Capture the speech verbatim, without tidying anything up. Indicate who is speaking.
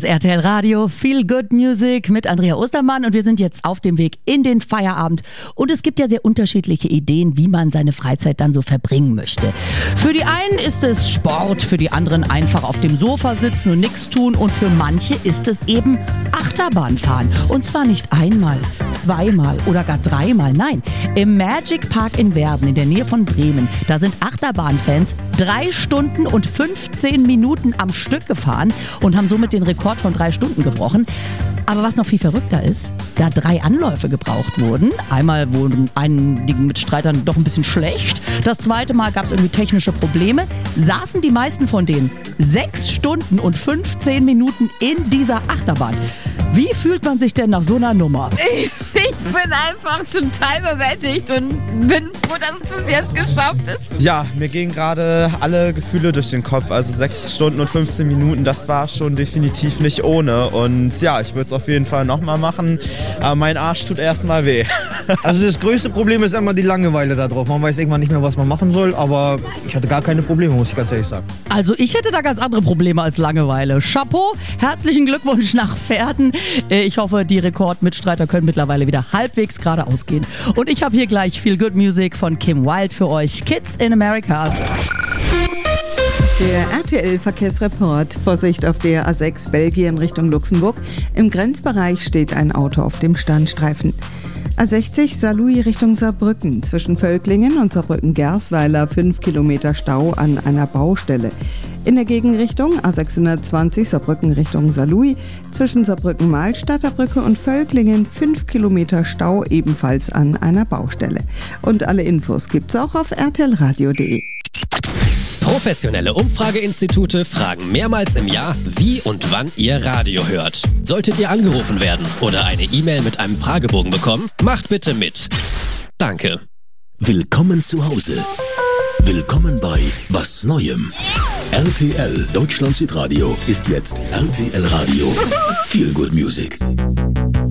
Speaker 1: ist R T L Radio, Feel Good Music mit Andrea Ostermann und wir sind jetzt auf dem Weg in den Feierabend und es gibt ja sehr unterschiedliche Ideen, wie man seine Freizeit dann so verbringen möchte. Für die einen ist es Sport, für die anderen einfach auf dem Sofa sitzen und nichts tun und für manche ist es eben Achterbahnfahren. Und zwar nicht einmal, zweimal oder gar dreimal, nein. Im Magic Park in Werden in der Nähe von Bremen, da sind Achterbahnfans drei Stunden und fünfzehn Minuten am Stück gefahren und haben somit den Rekord von drei Stunden gebrochen. Aber was noch viel verrückter ist, da drei Anläufe gebraucht wurden. Einmal wurden einigen Mitstreitern doch ein bisschen schlecht. Das zweite Mal gab es irgendwie technische Probleme. Saßen die meisten von denen sechs Stunden und fünfzehn Minuten in dieser Achterbahn. Wie fühlt man sich denn nach so einer Nummer?
Speaker 2: Ich, ich bin einfach total überwältigt und bin froh, dass es jetzt geschafft ist.
Speaker 3: Ja, mir gehen gerade alle Gefühle durch den Kopf. Also sechs Stunden und fünfzehn Minuten, das war schon definitiv nicht ohne. Und ja, ich würde es auf jeden Fall nochmal machen. Aber mein Arsch tut erstmal weh.
Speaker 4: Also das größte Problem ist immer die Langeweile da drauf. Man weiß irgendwann nicht mehr, was man machen soll. Aber ich hatte gar keine Probleme, muss ich ganz ehrlich sagen.
Speaker 1: Also ich hätte da ganz andere Probleme als Langeweile. Chapeau, herzlichen Glückwunsch nach Verden. Ich hoffe, die Rekordmitstreiter können mittlerweile wieder halbwegs geradeaus gehen. Und ich habe hier gleich Feel Good Music von Kim Wilde für euch. Kids in America.
Speaker 5: Der R T L-Verkehrsreport. Vorsicht auf der A sechs Belgien Richtung Luxemburg. Im Grenzbereich steht ein Auto auf dem Standstreifen. A sechzig Saarlouis Richtung Saarbrücken. Zwischen Völklingen und Saarbrücken-Gersweiler fünf Kilometer Stau an einer Baustelle. In der Gegenrichtung A sechshundertzwanzig Saarbrücken Richtung Saarlouis. Zwischen Saarbrücken-Mahlstadter Brücke und Völklingen fünf Kilometer Stau ebenfalls an einer Baustelle. Und alle Infos gibt's auch auf r t l radio punkt d e.
Speaker 6: Professionelle Umfrageinstitute fragen mehrmals im Jahr, wie und wann ihr Radio hört. Solltet ihr angerufen werden oder eine E-Mail mit einem Fragebogen bekommen, macht bitte mit. Danke.
Speaker 7: Willkommen zu Hause. Willkommen bei Was Neuem. R T L Deutschland Südradio ist jetzt R T L Radio. Feel Good Music.